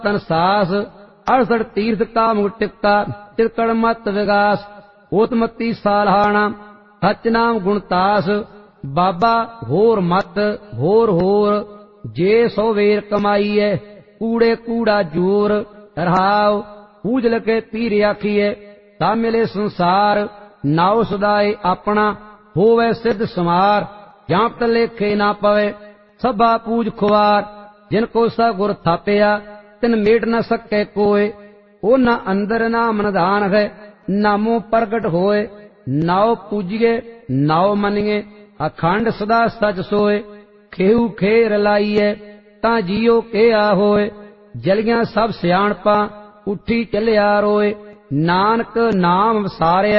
तन सास 68 तीर्थ काम टिकता तिरकड़ मत विगास ओतमती सालहाना सच नाम गुणतास बाबा होर मत होर जे सो वेर कमाईए कूड़े कूड़ा जोर रहाव पूजल के पीर आखिए ता मिले संसार नाव सदाए अपना होवे सिद्ध समार जांत लेखे ना पवे सभा पूज खुआर जिनको सा गुर थापिया तिन मेट न सके कोय ओ न अंदर नाम निधान है नामो प्रगट होए नाव पूजिए नाव मनिए अखंड सदा सच सोए खेऊ खेर लाइए ता जियो के आ होए जलियां सब सियाणपा उठी चलिया रोए नानक नाम वसारिया